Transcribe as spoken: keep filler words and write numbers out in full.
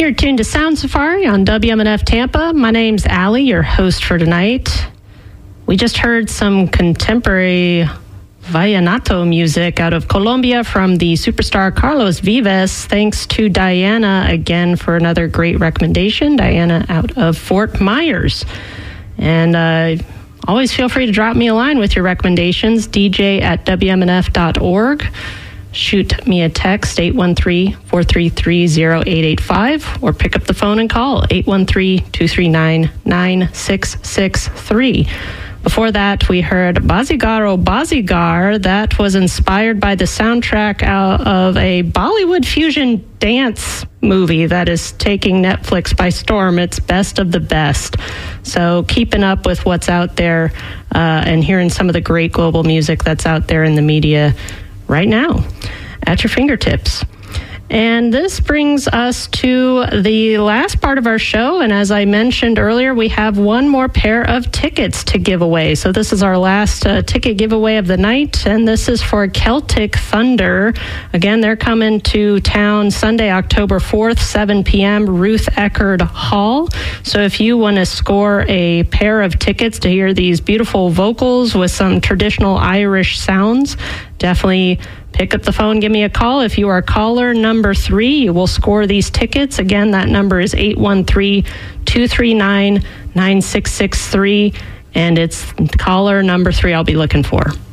You're tuned to Sound Safari on W M N F Tampa. My name's Allie, your host for tonight. We just heard some contemporary vallenato music out of Colombia from the superstar Carlos Vives. Thanks to Diana again for another great recommendation. Diana out of Fort Myers. And uh, always feel free to drop me a line with your recommendations, d j at w m n f dot org. Shoot me a text, eight one three, four three three, zero eight eight five, or pick up the phone and call, eight one three, two three nine, nine six six three. Before that, we heard Bazigar O Bazigar. That was inspired by the soundtrack of a Bollywood fusion dance movie that is taking Netflix by storm. It's best of the best. So keeping up with what's out there uh, and hearing some of the great global music that's out there in the media right now at your fingertips. And this brings us to the last part of our show. And as I mentioned earlier, we have one more pair of tickets to give away. So this is our last uh, ticket giveaway of the night. And this is for Celtic Thunder. Again, they're coming to town Sunday, October fourth, seven p.m., Ruth Eckerd Hall. So if you want to score a pair of tickets to hear these beautiful vocals with some traditional Irish sounds, definitely pick up the phone, give me a call. If you are caller number three, you will score these tickets. Again, that number is eight one three, two three nine, nine six six three, and it's caller number three I'll be looking for.